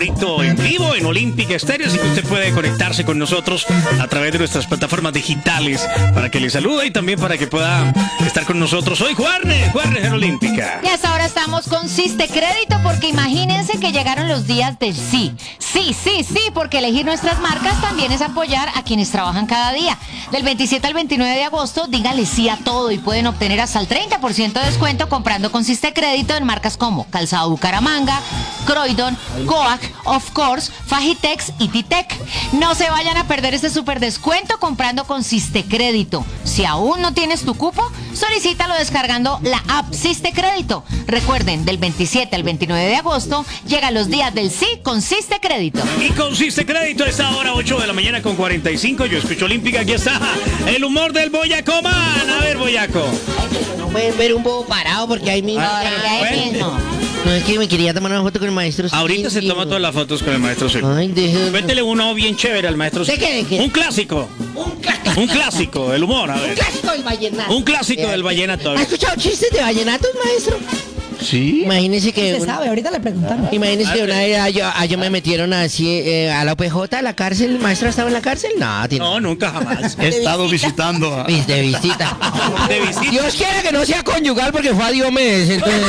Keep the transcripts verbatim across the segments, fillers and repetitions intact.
En vivo en Olímpica Estéreo, así que usted puede conectarse con nosotros a través de nuestras plataformas digitales para que le salude y también para que pueda estar con nosotros hoy. Juarnes, Juarnes en Olímpica. Y hasta ahora estamos con Siste Crédito, porque imagínense que llegaron los días del sí. Sí, sí, sí, porque elegir nuestras marcas también es apoyar a quienes trabajan cada día. Del veintisiete al veintinueve de agosto, díganle sí a todo y pueden obtener hasta el treinta por ciento de descuento comprando con Siste Crédito en marcas como Calzado Bucaramanga, Croydon, Goac, Of Course, Fajitex y Titec. No se vayan a perder este super descuento comprando con Siste Crédito. Si aún no tienes tu cupo, solicítalo descargando la app Siste Crédito. Recuerden, del veintisiete al veintinueve de agosto llegan los días del sí con Siste Crédito. Y con Siste Crédito a esta hora, ocho de la mañana con cuarenta y cinco. Yo escucho Olímpica, aquí está el humor del Boyaco Man. A ver, Boyaco. No pueden ver un poco parado porque hay mi... Ah, mismo. No, es que me quería tomar una foto con el maestro. Ahorita se toma todas las fotos con el maestro Silvio. Ay, deje... Métele uno bien chévere al maestro ¿De qué, de qué? Un clásico. Un clásico. Un clásico, el humor, a ver. Un clásico del vallenato. Un clásico del vallenato. ¿Ha escuchado chistes de vallenatos, maestro? Sí. Imagínese que... Se sabe, ahorita le preguntaron. Imagínese que una vez a yo, a yo me metieron así eh, a la O P J, a la cárcel. ¿El maestro estaba en la cárcel? No, tiene... No, nunca jamás. He estado visitando a... Vis- De visita. De visita. Dios quiera que no sea conyugal porque fue a Diomedes, entonces...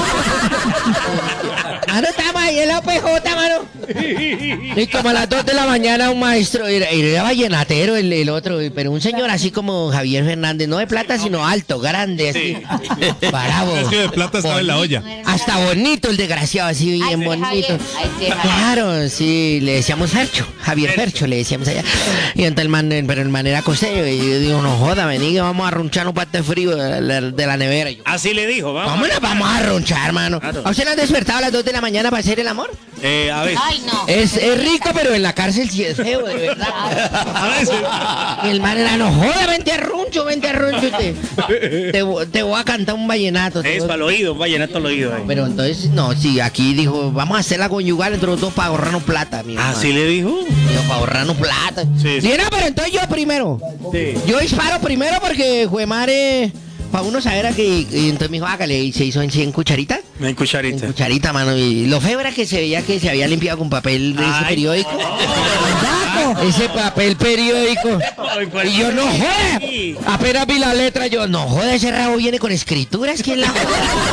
Mano, estamos ahí en la O P J, mano. Y como a las dos de la mañana un maestro, era, era vallenatero el, el otro, pero un señor así como Javier Fernández, no de plata, sino alto, grande, así. Bravo. Es que de plata estaba en la olla. Hasta bonito el desgraciado, así bien Ay, sí, bonito. Javier. Ay, sí, Javier. Claro, sí, le decíamos Fercho, Javier Fercho le decíamos allá. Y entonces el man, pero el man era costeño, y yo digo, no joda, vení que vamos a ronchar un parte frío de la, de la nevera. Y yo, Así le dijo, vamos. ¿cómo nos vamos a ronchar, hermano? Claro. ¿A usted le han despertado a las dos de la mañana para hacer el amor? Eh, a ver. Ay, no. Es, es rico, pero en la cárcel sí es feo, de verdad. A veces. Y el man era, no joda, vente a runcho, vente a runcho. Te, te, vo- te voy a cantar un vallenato. te Es voy- para el oído, un vallenato al oído. ahí. Pero entonces, no, sí, aquí dijo, vamos a hacer la conyugal entre los dos para ahorrarnos plata, mi hermano. Así le dijo. Dijo, para ahorrarnos plata. Sí, sí. Sí, no, pero entonces yo primero. Sí. Yo disparo primero porque, jue madre, para uno saber a que... Y entonces me dijo, hágale, y se hizo en cien cucharitas. En En cucharita. cucharita, mano. Y lo feo era que se veía que se había limpiado con papel de ese Ay. periódico. Ese papel periódico. Y yo, no joda. Sí. Apenas vi la letra, yo, no joda, ese rabo viene con escrituras. ¿Quién la joda?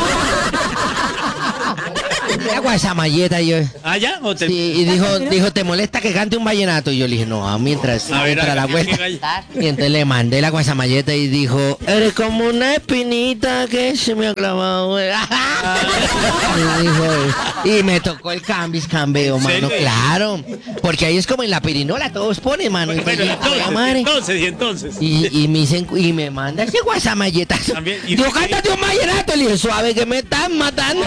La guasamalleta, yo. ¿Ah, ya? ¿O te... Sí, y dijo, dijo, ¿te molesta que cante un vallenato? Y yo le dije, no, mientras, A ver, mientras la haga, vuelta. haga, Y entonces le mandé la guasamalleta y dijo, eres como una espinita que se me ha clavado. Y, dijo, y me tocó el cambis cambio, ¿En mano, serio? claro. Porque ahí es como en la pirinola, todos ponen, mano. Y, Bueno, yo, entonces, "Ay, madre". entonces, y entonces. Y, y me dicen, y me manda ese guasamalleta. También, y- Digo, cántate un vallenato. Le dije, suave que me están matando.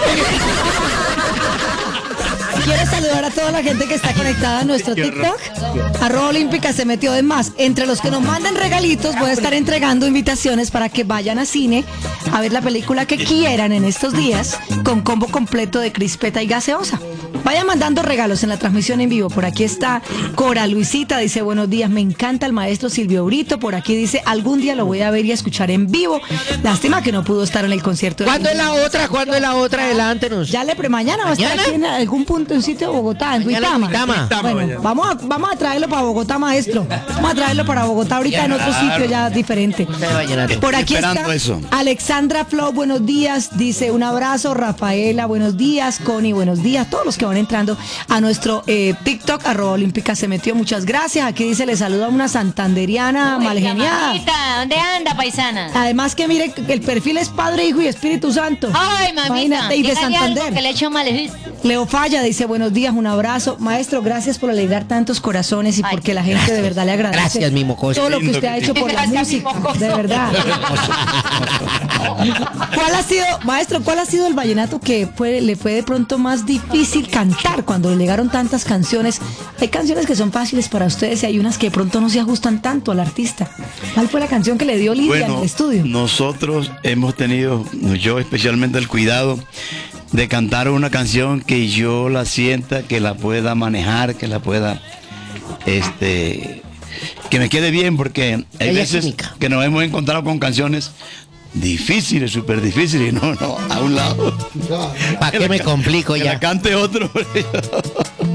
¿Quieres saludar a toda la gente que está conectada a nuestro Qué horror. TikTok? Arroba Olímpica se metió de más. Entre los que nos mandan regalitos, voy a estar entregando invitaciones para que vayan a cine a ver la película que quieran en estos días con combo completo de crispeta y gaseosa. Vayan mandando regalos en la transmisión en vivo. Por aquí está Cora Luisita, dice buenos días, me encanta el maestro Silvio Brito. Por aquí dice, algún día lo voy a ver y a escuchar en vivo. Lástima que no pudo estar en el concierto. de ¿Cuándo es la otra? ¿Cuándo es la otra? Adelántenos. Ya le pre mañana va a estar ¿Mañana? aquí en algún punto, en sitio de Bogotá, en Mañana en Duitama. Duitama. Bueno, mañana. vamos a, vamos a traerlo para Bogotá, maestro. Vamos a traerlo para Bogotá ahorita en otro sitio ya diferente. De vallenato. Por aquí está Esperando eso. Alexandra Flo, buenos días. Dice un abrazo. Rafaela, buenos días. Connie, buenos días. Todos los que van entrando a nuestro eh, TikTok, arroba Olímpica se metió. Muchas gracias. Aquí dice, le saluda una santanderiana Uy, malgeniada. mamita, ¿dónde anda, paisana? Además que mire, el perfil es Padre, Hijo y Espíritu Santo. Ay, mamita. Imagínate, y de dígale algo Santander. que le echo malejito. Leo Falla dice buenos días, un abrazo. Maestro, gracias por alegrar tantos corazones y Ay, porque la gente de verdad le agradece. Gracias, mi mocoso. Todo lo que Lindo usted ha que hecho por la Gracias, mi música, mocoso. de verdad. ¿Cuál ha sido, maestro, cuál ha sido el vallenato que fue, le fue de pronto más difícil cantar cuando le llegaron tantas canciones? Hay canciones que son fáciles para ustedes y hay unas que de pronto no se ajustan tanto al artista. ¿Cuál fue la canción que le dio Lidia en Bueno, el estudio? nosotros hemos tenido, yo especialmente, el cuidado de cantar una canción que yo la sienta, que la pueda manejar, que la pueda, este, que me quede bien, porque hay Ella es veces única. que nos hemos encontrado con canciones difíciles, súper difíciles, y no, no, a un lado. ¿Para qué me complico Que ya? la cante otro.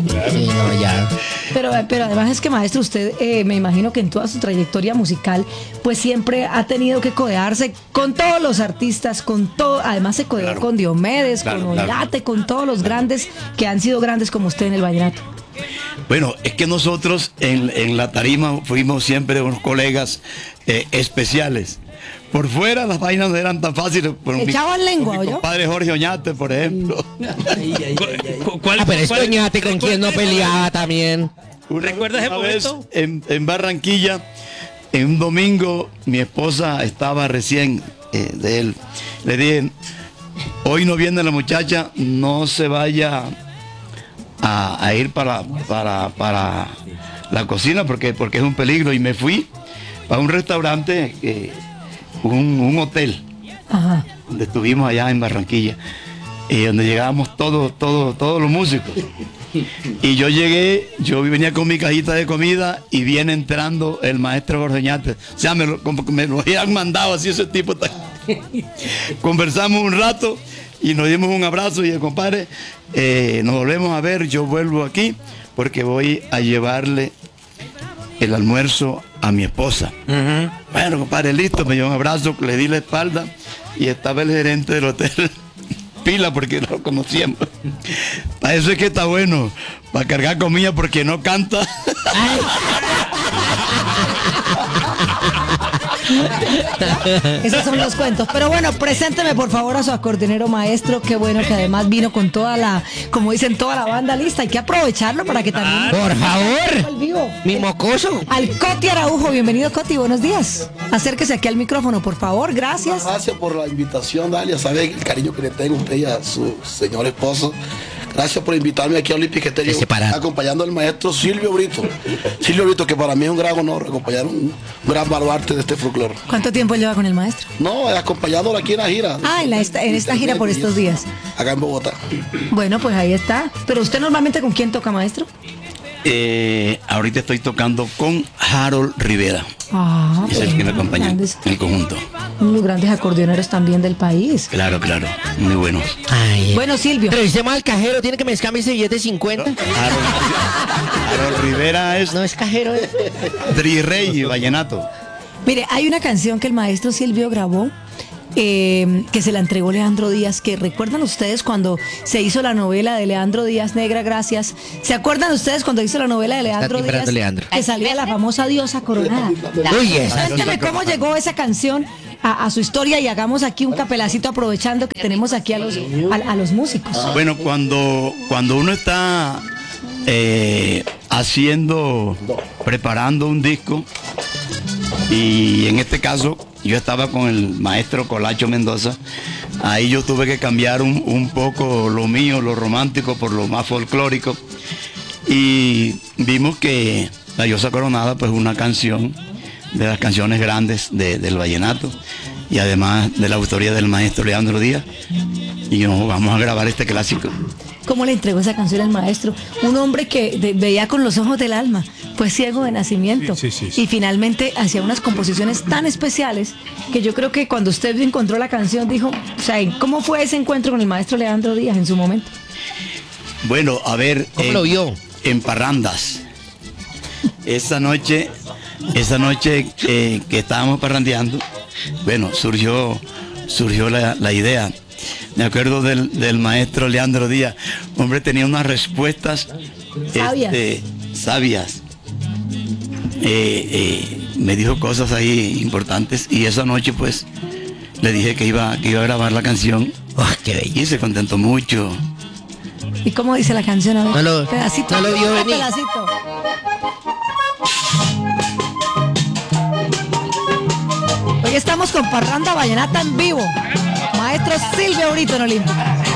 Sí, no, ya. Pero, pero además es que, maestro, usted eh, me imagino que en toda su trayectoria musical, pues siempre ha tenido que codearse con todos los artistas, con todo, además se codeó Claro. con Diomedes, Claro, con claro. Ollate, con todos los grandes que han sido grandes como usted en el vallenato. Bueno, es que nosotros en, en la tarima fuimos siempre unos colegas eh, especiales. Por fuera las vainas no eran tan fáciles. Por mi- Echaban lengua, por mi ¿oyó? compadre Jorge Oñate, por ejemplo. ¿Cu- ¿Cuál, Ah, pero es cuál- Oñate con quien no recuerda- peleaba también. Una- ¿Recuerdas ese una vez momento? en, en Barranquilla, en un domingo, mi esposa estaba recién eh, de él. Le dije, hoy no viene la muchacha, no se vaya a, a ir para, para, para la cocina porque, porque es un peligro. Y me fui a un restaurante, eh, un, un hotel, Ajá. donde estuvimos allá en Barranquilla, y donde llegábamos todos, todos, todos los músicos. Y yo llegué, yo venía con mi cajita de comida y viene entrando el maestro Jorge Oñate. O sea, me lo, como que me lo habían mandado así ese tipo. tan- Conversamos un rato y nos dimos un abrazo y el compadre, eh, nos volvemos a ver, yo vuelvo aquí porque voy a llevarle el almuerzo a mi esposa. Ujú. Bueno, compadre, listo, me dio un abrazo, le di la espalda y estaba el gerente del hotel. Pila porque no lo conocíamos. Para eso es que está bueno, para cargar comida porque no canta. Esos son los cuentos. Pero bueno, presénteme por favor a su acordeonero maestro. Qué bueno que además vino con toda la, como dicen, toda la banda lista. Hay que aprovecharlo para que también... Por al favor. vivo. Mi mocoso. Al Coti Araujo, bienvenido Coti, buenos días. Acérquese aquí al micrófono, por favor, gracias. Gracias por la invitación, Dalia. Sabe el cariño que le tengo a usted y a su señor esposo. Gracias por invitarme aquí a Olympic Estéreo, Ese para- acompañando al maestro Silvio Brito. Silvio Brito, que para mí es un gran honor acompañar un, un gran baluarte de este folclore. ¿Cuánto tiempo lleva con el maestro? No, acompañándolo aquí en la gira. Ah, en, la esta, en esta gira por estos días. Acá en Bogotá. Bueno, pues ahí está. Pero usted normalmente ¿con quién toca, maestro? Eh, ahorita estoy tocando con Harold Rivera. Ah, Es el que me acompaña en grandes, el conjunto. los grandes acordeoneros también del país. Claro, claro, muy buenos. Ay. Bueno, Silvio. Revisemos al cajero, tiene que me descambie ese billete de cincuenta. Harold, Harold Rivera es No es cajero. ¿eh? Tri Rey y Vallenato. Mire, hay una canción que el maestro Silvio grabó, eh, que se la entregó Leandro Díaz, que recuerdan ustedes cuando se hizo la novela de Leandro Díaz, Negra Gracias. ¿Se acuerdan ustedes cuando hizo la novela de Leandro timbrando Díaz? Leandro. Que salía la famosa diosa coronada. Uy, esa. Cuéntame cómo llegó esa canción a, a su historia y hagamos aquí un capelacito aprovechando que tenemos aquí a los, a, a los músicos. Bueno, cuando, cuando uno está eh, haciendo, preparando un disco, y en este caso yo estaba con el maestro Colacho Mendoza, ahí yo tuve que cambiar un, un poco lo mío, lo romántico, por lo más folclórico, y vimos que La Diosa Coronada, pues una canción de las canciones grandes de- del vallenato, y además de la autoría del maestro Leandro Díaz, y no, vamos a grabar este clásico. ¿Cómo le entregó esa canción al maestro? Un hombre que de- veía con los ojos del alma, pues ciego de nacimiento. Sí, sí, sí, sí. Y finalmente hacía unas composiciones tan especiales que yo creo que cuando usted encontró la canción dijo, o sea, ¿cómo fue ese encuentro con el maestro Leandro Díaz en su momento? Bueno, a ver. ¿Cómo en- lo vio? En Parrandas. Esa noche, esa noche eh, que estábamos parrandeando, bueno, surgió, surgió la, la idea. Me acuerdo del, del maestro Leandro Díaz. Hombre, tenía unas respuestas Sabias. este, sabias. Eh, eh, me dijo cosas ahí importantes y esa noche pues le dije que iba, que iba a grabar la canción Oh, qué bello. y se contentó mucho. ¿Y cómo dice la canción? A ver, No lo- pedacito, no lo vio un venir. pedacito. Hoy estamos con Parranda Vallenata en vivo. Maestro Silvio Brito en Olímpica.